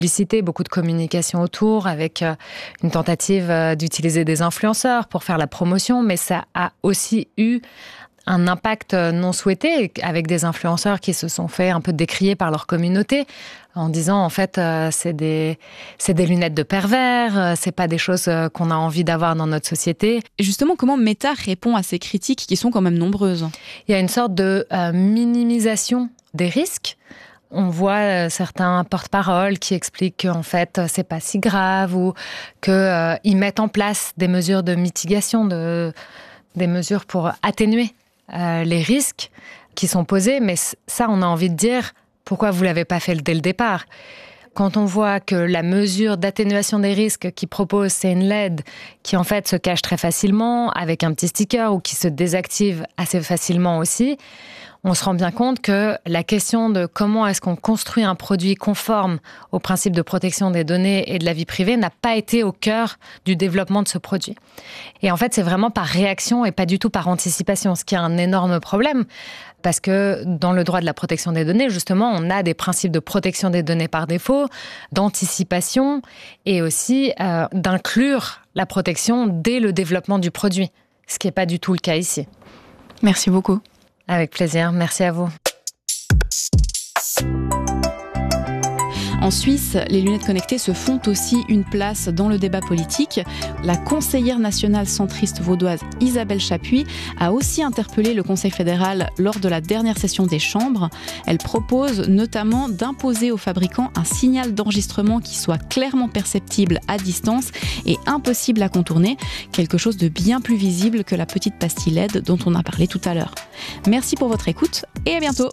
publicité, beaucoup de communication autour, avec une tentative d'utiliser des influenceurs pour faire la promotion, mais ça a aussi eu un impact non souhaité avec des influenceurs qui se sont fait un peu décrier par leur communauté en disant en fait c'est des lunettes de pervers, c'est pas des choses qu'on a envie d'avoir dans notre société. Et justement, comment Meta répond à ces critiques qui sont quand même nombreuses ? Il y a une sorte de minimisation des risques. On voit certains porte-paroles qui expliquent qu'en fait c'est pas si grave ou qu'ils mettent en place des mesures de mitigation, des mesures pour atténuer les risques qui sont posés, mais ça, on a envie de dire, pourquoi vous l'avez pas fait dès le départ ? Quand on voit que la mesure d'atténuation des risques qu'ils proposent, c'est une LED qui en fait se cache très facilement avec un petit sticker ou qui se désactive assez facilement aussi, on se rend bien compte que la question de comment est-ce qu'on construit un produit conforme aux principes de protection des données et de la vie privée n'a pas été au cœur du développement de ce produit. Et en fait, c'est vraiment par réaction et pas du tout par anticipation, ce qui est un énorme problème. Parce que dans le droit de la protection des données, justement, on a des principes de protection des données par défaut, d'anticipation et aussi d'inclure la protection dès le développement du produit, ce qui n'est pas du tout le cas ici. Merci beaucoup. Avec plaisir, merci à vous. En Suisse, les lunettes connectées se font aussi une place dans le débat politique. La conseillère nationale centriste vaudoise Isabelle Chapuis a aussi interpellé le Conseil fédéral lors de la dernière session des chambres. Elle propose notamment d'imposer aux fabricants un signal d'enregistrement qui soit clairement perceptible à distance et impossible à contourner, quelque chose de bien plus visible que la petite pastille LED dont on a parlé tout à l'heure. Merci pour votre écoute et à bientôt.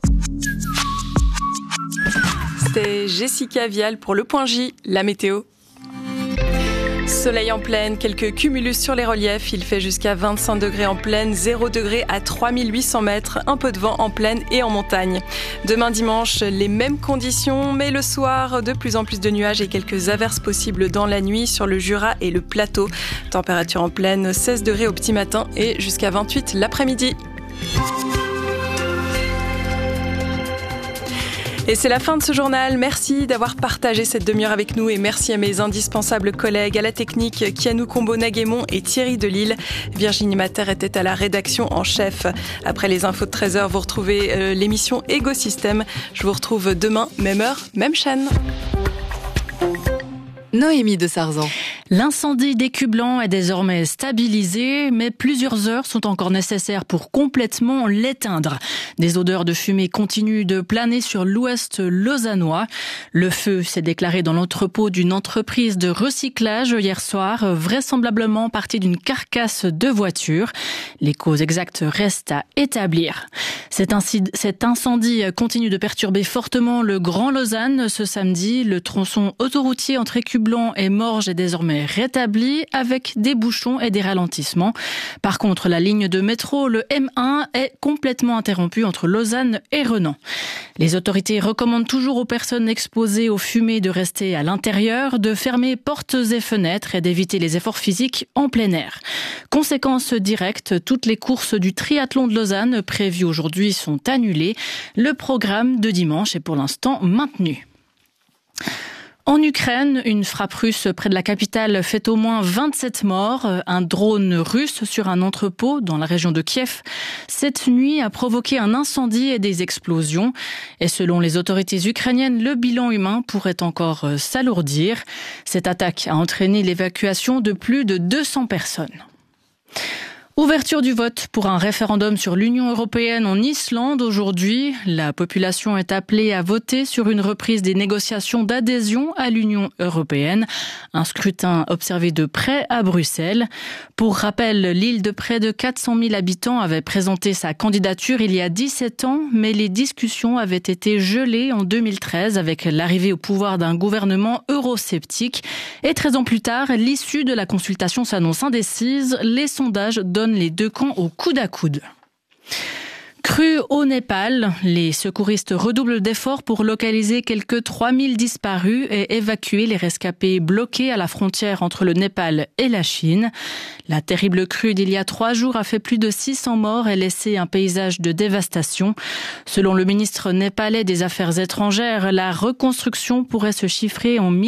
C'était Jessica Vial pour le Point J, la météo. Soleil en plaine, quelques cumulus sur les reliefs. Il fait jusqu'à 25 degrés en plaine, 0 degrés à 3800 mètres. Un peu de vent en plaine et en montagne. Demain dimanche, les mêmes conditions, mais le soir, de plus en plus de nuages et quelques averses possibles dans la nuit sur le Jura et le plateau. Température en plaine, 16 degrés au petit matin et jusqu'à 28 l'après-midi. Et c'est la fin de ce journal. Merci d'avoir partagé cette demi-heure avec nous et merci à mes indispensables collègues à la technique, Kianou Combo-Naguémon et Thierry Delille. Virginie Mater était à la rédaction en chef. Après les infos de 13h, vous retrouvez l'émission Égosystème. Je vous retrouve demain, même heure, même chaîne. Noémie de Sarzan. L'incendie d'Écublanc est désormais stabilisé, mais plusieurs heures sont encore nécessaires pour complètement l'éteindre. Des odeurs de fumée continuent de planer sur l'ouest lausannois. Le feu s'est déclaré dans l'entrepôt d'une entreprise de recyclage hier soir, vraisemblablement parti d'une carcasse de voiture. Les causes exactes restent à établir. Cet incendie continue de perturber fortement le Grand Lausanne ce samedi. Le tronçon autoroutier entre Écublanc et Morges est désormais rétabli avec des bouchons et des ralentissements. Par contre, la ligne de métro, le M1, est complètement interrompue entre Lausanne et Renan. Les autorités recommandent toujours aux personnes exposées aux fumées de rester à l'intérieur, de fermer portes et fenêtres et d'éviter les efforts physiques en plein air. Conséquence directe, toutes les courses du triathlon de Lausanne prévues aujourd'hui sont annulées. Le programme de dimanche est pour l'instant maintenu. En Ukraine, une frappe russe près de la capitale fait au moins 27 morts. Un drone russe sur un entrepôt dans la région de Kiev cette nuit a provoqué un incendie et des explosions. Et selon les autorités ukrainiennes, le bilan humain pourrait encore s'alourdir. Cette attaque a entraîné l'évacuation de plus de 200 personnes. Ouverture du vote pour un référendum sur l'Union européenne en Islande aujourd'hui. La population est appelée à voter sur une reprise des négociations d'adhésion à l'Union européenne. Un scrutin observé de près à Bruxelles. Pour rappel, l'île de près de 400 000 habitants avait présenté sa candidature il y a 17 ans, mais les discussions avaient été gelées en 2013 avec l'arrivée au pouvoir d'un gouvernement eurosceptique. Et 13 ans plus tard, l'issue de la consultation s'annonce indécise. Les sondages donnent les deux camps au coude à coude. Crue au Népal, les secouristes redoublent d'efforts pour localiser quelques 3000 disparus et évacuer les rescapés bloqués à la frontière entre le Népal et la Chine. La terrible crue d'il y a 3 jours a fait plus de 600 morts et laissé un paysage de dévastation. Selon le ministre népalais des Affaires étrangères, la reconstruction pourrait se chiffrer en